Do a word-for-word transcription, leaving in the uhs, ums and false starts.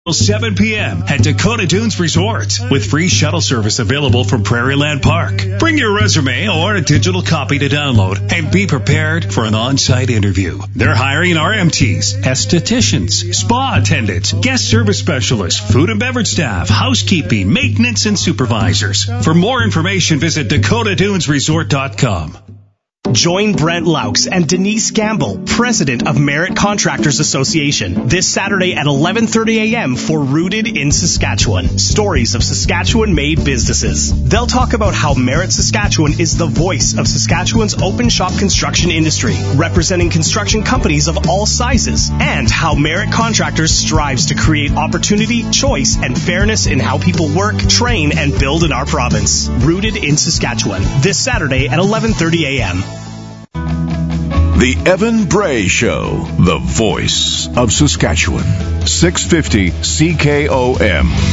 seven p.m. at Dakota Dunes Resort with free shuttle service available from Prairieland Park. Bring your resume or a digital copy to download and be prepared for an on-site interview. They're hiring R M Ts, estheticians, spa attendants, guest service specialists, food and beverage staff, housekeeping, maintenance, and supervisors. For more information, visit Dakota Dunes Resort dot com. Join Brent Laux and Denise Gamble, president of Merit Contractors Association, this Saturday at eleven thirty a.m. for Rooted in Saskatchewan, stories of Saskatchewan-made businesses. They'll talk about how Merit Saskatchewan is the voice of Saskatchewan's open shop construction industry, representing construction companies of all sizes, and how Merit Contractors strives to create opportunity, choice, and fairness in how people work, train, and build in our province. Rooted in Saskatchewan, this Saturday at eleven thirty a.m. The Evan Bray Show, the voice of Saskatchewan. six fifty C K O M.